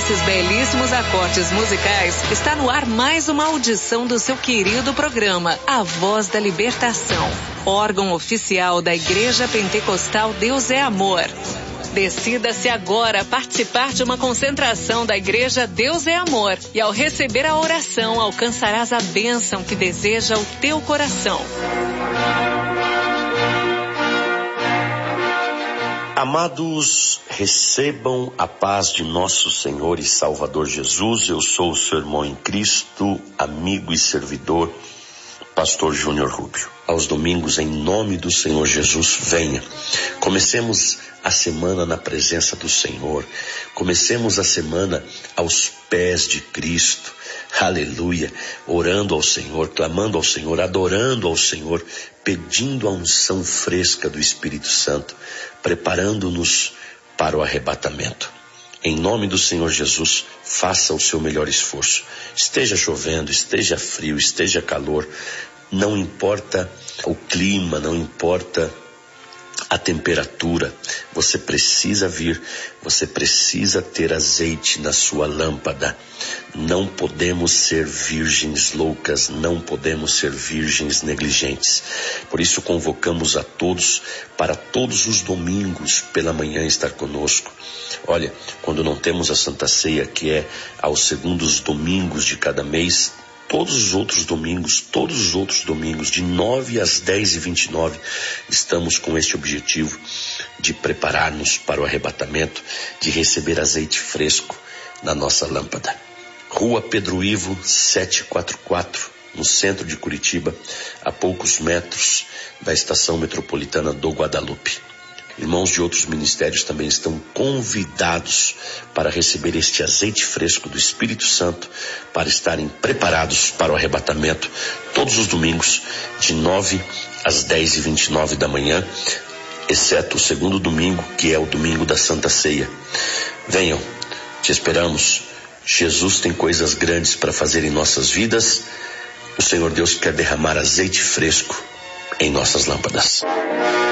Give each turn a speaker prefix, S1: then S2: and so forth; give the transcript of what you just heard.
S1: esses belíssimos acordes musicais, está no ar mais uma audição do seu querido programa, A Voz da Libertação, órgão oficial da Igreja Pentecostal Deus é Amor. Decida-se agora a participar de uma concentração da Igreja Deus é Amor e ao receber a oração alcançarás a bênção que deseja o teu coração.
S2: Amados, recebam a paz de nosso Senhor e Salvador Jesus. Eu sou o seu irmão em Cristo, amigo e servidor, Pastor Júnior Rubio. Aos domingos, em nome do Senhor Jesus, venha. Comecemos a semana na presença do Senhor. Comecemos a semana aos pés de Cristo. Aleluia. Orando ao Senhor, clamando ao Senhor, adorando ao Senhor, pedindo a unção fresca do Espírito Santo, preparando-nos para o arrebatamento. Em nome do Senhor Jesus, faça o seu melhor esforço. Esteja chovendo, esteja frio, esteja calor, não importa o clima, não importa a temperatura, você precisa vir, você precisa ter azeite na sua lâmpada. Não podemos ser virgens loucas, não podemos ser virgens negligentes. Por isso convocamos a todos para todos os domingos pela manhã estar conosco. Olha, quando não temos a Santa Ceia, que é aos segundos domingos de cada mês, todos os outros domingos, de 9 às 10h29, estamos com este objetivo de preparar-nos para o arrebatamento, de receber azeite fresco na nossa lâmpada. Rua Pedro Ivo, 744, no centro de Curitiba, a poucos metros da estação metropolitana do Guadalupe. Irmãos de outros ministérios também estão convidados para receber este azeite fresco do Espírito Santo, para estarem preparados para o arrebatamento todos os domingos, de 9 às 10h29 da manhã, exceto o segundo domingo, que é o domingo da Santa Ceia. Venham, te esperamos. Jesus tem coisas grandes para fazer em nossas vidas. O Senhor Deus quer derramar azeite fresco em nossas lâmpadas.